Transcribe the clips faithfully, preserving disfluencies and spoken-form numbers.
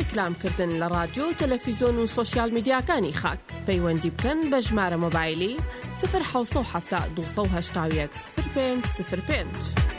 ڕیکلامکردن لە رادیۆ تەلەڤیزۆن و سۆشیال میدیاکانی خاک پەیوەندی بکەن بە ژمارە مۆبایلی صفر حوت هەفتا دووسەد و هەشتا و یەک صفر پێنج صفر پێنج.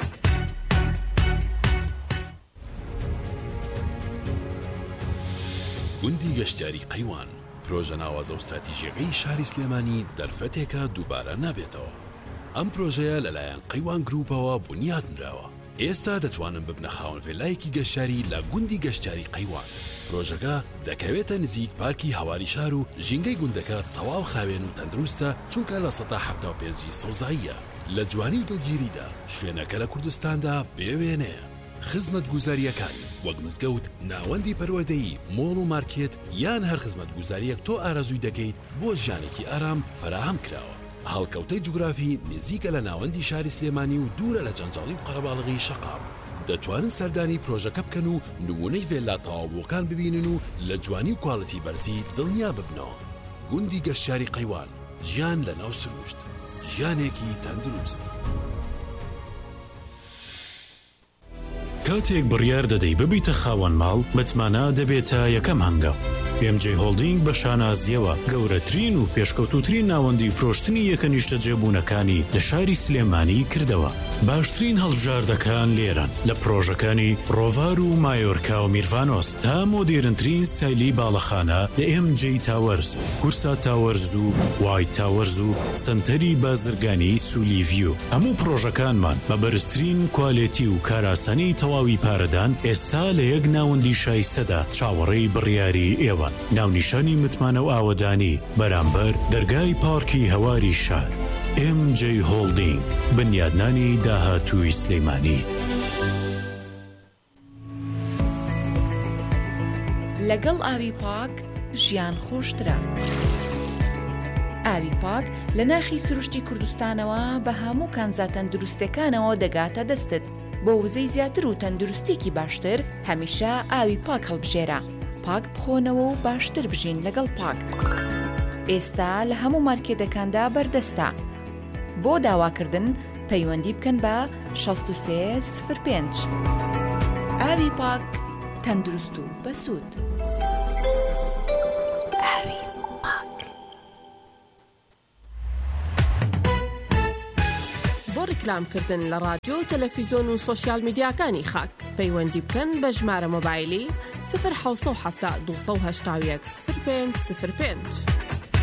گوندی گەشتیاری قەیوان پرۆژە ناوازە و استراتیژیەکەی شاری سلێمانی دەرفەتێکە دووبارە نابێتەوە. ئەم پرۆژەیە لەلایەن قەیوان گروپەوە بنیادنراوە. ئێستا دەتوانن ببنە خاوەن ڤێلایەکی گەشتیاری لە گوندی گەشتیاری قەیوان. پرۆژەکە دەکەوێتە نزیک پارکی هەواری شار و ژینگەی گوندەکە تەواو خاوێن و تەندروستە چونکە لە سەدا حەفتا و پێنجی سەوزاییە. لە جوانی و دڵگیریدا شوێنەکە لە کوردستاندا بێوێنەیە. خزمەت گوزاریەکانی وەک مزگەوت، ناوەندی پەروەردەیی، مۆڵ و مارکێت یان هەر خزمەت گوزاریەک تۆ ئارەزووی دەکەیت بۆ ژیانێکی ئارام فراهم کراوە. هەڵکەوتەی جوگرافی نزیکە لە ناوەندی شاری سلێمانی و دوورە لە جەنجاڵی و قەرەباڵغی شەقام. دەتوانن سەردانی پرۆژەکە بکەن و نمونەی ڤێلا تەواوبووەکان ببینن و لە جوانی و کواڵەتی بەرزی دڵنیا ببنەوە. گوندی گەشتیاری قەیوان، ژیان لە ناو سروشت، ژیانێکی تەندروست. کاتێک بڕیار دەدەی ببیتە خاوەن ماڵ متمانە دەبێتە یەکەم هەنگاو. ئێم جێ هۆڵدینگ بە شانازیەوە گەورەترین و پێشکەوتوترین ناوەندی فرۆشتنی یەکە نیشتە جێبوونەکانی لە شاری سلێمانی کردەوە. باشترین هەڵبژاردەکان لێران لە پرۆژەکانی ڕۆڤار و مایۆرکا و میرڤانۆس تا مۆدێرنترین سایلی باڵەخانە لە ئێم جێ تاوەرز، کورسا تاوەرز و وایت تاوەرز و سنتەری بازرگانی سولیڤیو. هەموو پرۆژەکانمان بە بەرزترین کوالێتی و کاراسانی تەواوی پارەدان ئێستا لە یەک ناوەندی شایستەدا چاوەڕێی بڕیاری ئێوە. ناونیشانی متمانە و ئاوەدانی بەرامبەر دەرگای پارکی هەواری شار. ئێم جێ هۆڵدینگ، بنیادنانی داهاتووی سلێمانی. لەگەڵ ئاوی پاک ژیان خۆشترە. ئاوی پاک لە ناخی سروشتی کوردستانەوە بە هەموو کانزا تەندروستەکانەوە دەگاتە دەستت. بۆ وزەی زیاتر و تەندروستێکی باشتر هەمیشە ئاوی پاک هەڵبژێرە. پاک بخۆنەوە و باشتر بژین لەگەڵ پاک. ئێستا لە هەموو مارکێتەکاندا بەردەستە. بۆ داواکردن پەیوەندی بکەن بە شەست و سێ صفر پێنج. ئاوی پاک تەندروست و بەسوود. ئاوی پاک. بۆ ڕیکلامکردن لە رادیۆ تەلەڤیزۆن و سۆشیال میدیاکانی خاک پەیوەندی بکەن بە ژمارە مۆبایلی صفر حوت هەفتا دووسەد و هەشتا و یەک صفر پێنج صفر پێنج.